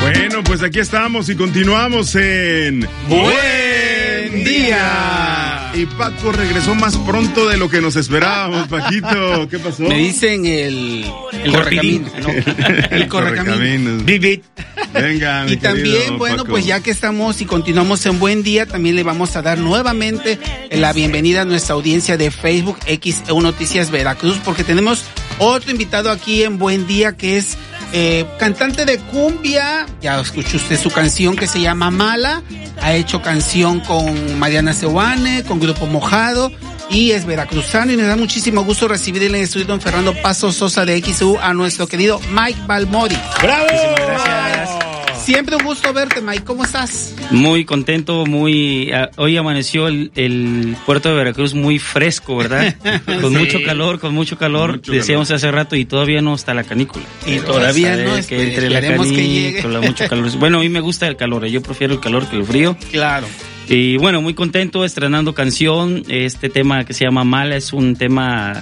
Bueno, pues aquí estamos y continuamos en Buen Día. Y Paco regresó más pronto de lo que nos esperábamos, Paquito. ¿Ququé pasó? Me dicen el correcamino, ¿no? El correcamino. Vivid. Venga, mi y también, querido bueno, Paco. pues ya que estamos y continuamos en Buen Día, también le vamos a dar nuevamente la bienvenida a nuestra audiencia de Facebook XEU Noticias Veracruz, porque tenemos otro invitado aquí en Buen Día que es cantante de cumbia. Ya escuchó usted su canción que se llama Mala. Ha hecho canción con Mariana Seoane, con Grupo Mojado, y es veracruzano, y nos da muchísimo gusto recibir en el estudio don Fernando Paso Sosa de XU a nuestro querido Mike Balmori. ¡Bravo! Gracias. Siempre un gusto verte, Mike. ¿Cómo estás? Muy contento, hoy amaneció el puerto de Veracruz muy fresco, ¿verdad? Con mucho calor, decíamos hace rato, y todavía no está la canícula. Y todavía no, que entre la canícula, mucho calor. Bueno, a mí me gusta el calor, yo prefiero el calor que el frío. Claro. Y bueno, muy contento estrenando canción. Este tema que se llama Mala es un tema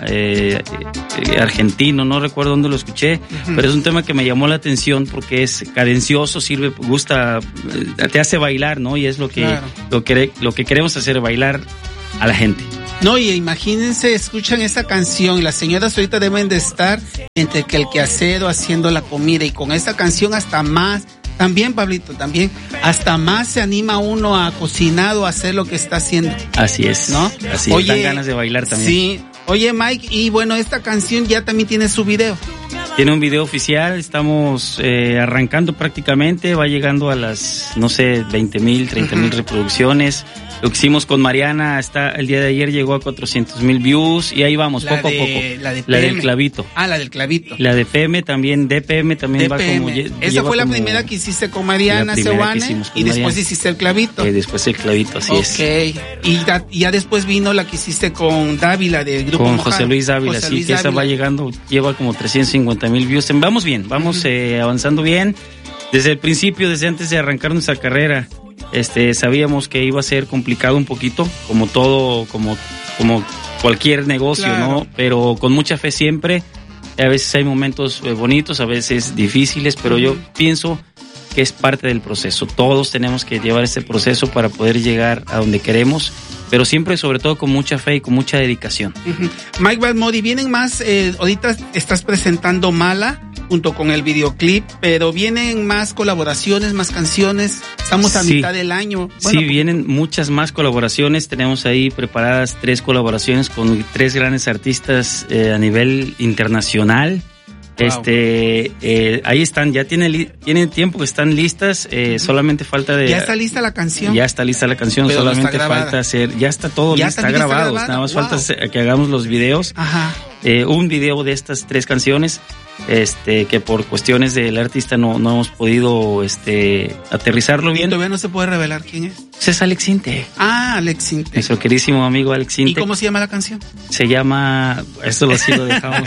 argentino, no recuerdo dónde lo escuché, pero es un tema que me llamó la atención porque es cadencioso, te hace bailar, ¿no? Y es lo que queremos hacer, bailar a la gente. No, y imagínense, escuchan esa canción y las señoras ahorita deben de estar entre que el quehacer o haciendo la comida, y con esa canción hasta más. También, Pablito, hasta más se anima uno a cocinar o a hacer lo que está haciendo. Así es, ¿no? Así es, dan ganas de bailar también. Sí. Oye, Mike, y bueno, esta canción ya también tiene su video. Tiene un video oficial, estamos arrancando prácticamente, va llegando a las, 20,000, 30,000 reproducciones. Lo que hicimos con Mariana el día de ayer llegó a 400,000 views, y ahí vamos, poco a poco. La del clavito. Ah, la del clavito. La de PM también, DPM también DPM. va como... Esa fue la primera que hiciste con Mariana Seoane, y después hiciste el clavito. Después el clavito, así es. Ok, y ya después vino la que hiciste con Dávila del Grupo Con Mojado. José Luis Dávila, sí, que esa va llegando, lleva como 350,000 views. Vamos bien, vamos avanzando bien. Desde el principio, desde antes de arrancar nuestra carrera, sabíamos que iba a ser complicado un poquito, como todo, como cualquier negocio, claro, ¿no? Pero con mucha fe siempre. A veces hay momentos bonitos, a veces difíciles, pero yo pienso que es parte del proceso. Todos tenemos que llevar este proceso para poder llegar a donde queremos, pero siempre, sobre todo, con mucha fe y con mucha dedicación. Mike Balmori, vienen más, ahorita estás presentando Mala junto con el videoclip, pero vienen más colaboraciones, más canciones. Estamos a mitad del año. Bueno, sí, vienen muchas más colaboraciones. Tenemos ahí preparadas 3 colaboraciones con 3 grandes artistas a nivel internacional. Wow. Ahí están, ya tienen tiempo que están listas, solamente falta de... ¿Ya está lista la canción? Ya está lista la canción, pero solamente falta hacer, ya está todo listo, está grabado, nada más falta que hagamos los videos. Ajá. Un video de estas 3 canciones, que por cuestiones del artista no hemos podido aterrizarlo bien. ¿Todavía no se puede revelar quién es? Es Alex Intec. Ah, Alex Intec. Nuestro queridísimo amigo Alex Intec. ¿Y cómo se llama la canción? Se llama, esto sí lo dejamos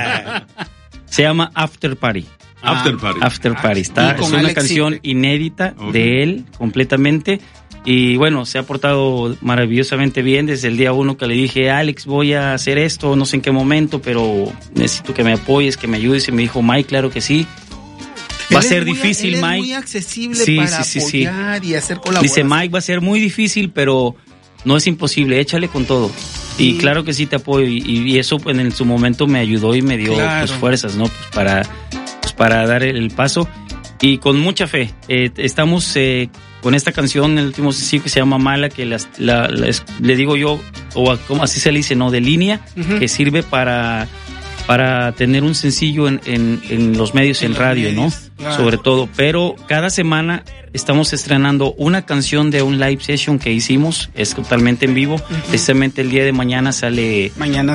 se llama After Party. After Party. Es una Alex canción Intec inédita de él completamente. Y bueno, se ha portado maravillosamente bien desde el día 1 que le dije, Alex, voy a hacer esto, no sé en qué momento, pero necesito que me apoyes, que me ayudes. Y me dijo, Mike, claro que sí. Va a ser difícil, Mike. Es muy accesible para apoyar y hacer colaboración. Dice, Mike, va a ser muy difícil, pero no es imposible, échale con todo. Y claro que sí te apoyo, y eso en su momento me ayudó y me dio fuerzas, ¿no? Para dar el paso, y con mucha fe. Estamos con esta canción, el último sencillo que se llama Mala, que le digo yo, o como así se le dice, ¿no? De línea, que sirve para tener un sencillo en los medios, en radio, ¿no? Claro. Sobre todo, pero cada semana estamos estrenando una canción de un live session que hicimos, es totalmente en vivo. Precisamente el día de mañana sale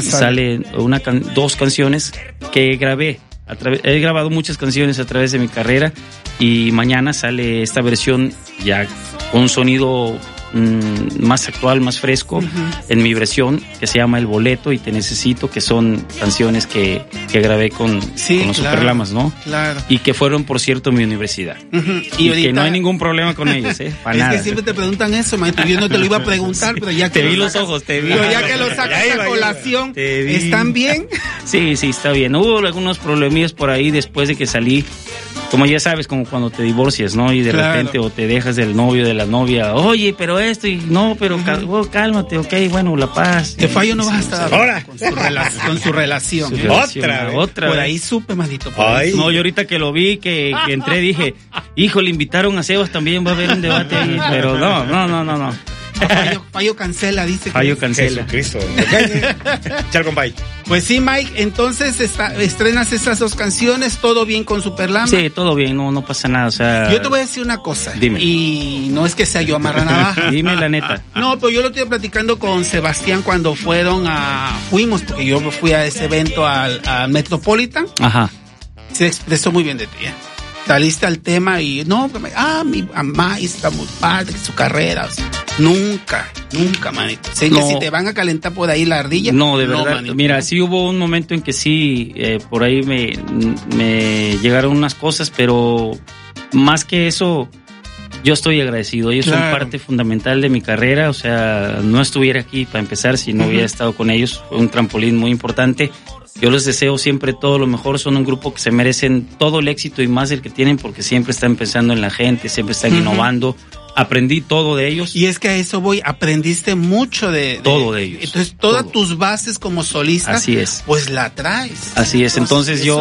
2 canciones que grabé. He grabado muchas canciones a través de mi carrera, y mañana sale esta versión ya con sonido más actual, más fresco, en mi versión, que se llama El Boleto y Te Necesito, que son canciones que grabé con los Superlamas, ¿no? Claro. Y que fueron, por cierto, en mi universidad. Y ahorita, que no hay ningún problema con ellos, para nada. Es que siempre te preguntan eso, maestro. Yo no te lo iba a preguntar, pero ya que te vi los ojos, te vi. Pero ya que lo sacas a colación, ¿están bien? Sí, está bien. Hubo algunos problemillas por ahí después de que salí como ya sabes, como cuando te divorcias, ¿no? Y de repente o te dejas del novio, de la novia, oye, pero esto, y no, pero cálmate, ok, bueno, la paz. De fallo no vas a estar ahora con su relación. Otra. Por ahí supe, manito. No, yo ahorita que lo vi, que entré, dije, hijo, le invitaron a Sebas también, va a haber un debate ahí, pero no. Fallo cancela, dice. Fallo cancela. Jesucristo. Compay. Pues sí, Mike, entonces estrenas estas 2 canciones, ¿todo bien con Superlama? Sí, todo bien, no pasa nada, o sea... Yo te voy a decir una cosa. Dime. Y no es que sea yo amarranavaja. Dime la neta. No, pero yo lo estoy platicando con Sebastián cuando fuimos, porque yo fui a ese evento al Metropolitan. Ajá. Se expresó muy bien de ti, ¿eh? Saliste al tema y mi mamá está muy padre, su carrera, o sea, nunca, manito. Sé que si te van a calentar por ahí la ardilla. No, de verdad. Manito. Mira, sí hubo un momento en que sí, por ahí me llegaron unas cosas, pero más que eso, yo estoy agradecido. Ellos son parte fundamental de mi carrera, o sea, no estuviera aquí para empezar si no hubiera estado con ellos. Fue un trampolín muy importante. Yo les deseo siempre todo lo mejor, son un grupo que se merecen todo el éxito y más del que tienen porque siempre están pensando en la gente, siempre están innovando. Aprendí todo de ellos. Y es que a eso voy, aprendiste mucho de todo de ellos. Entonces, todas tus bases como solista, así es, pues la traes. Así es, entonces yo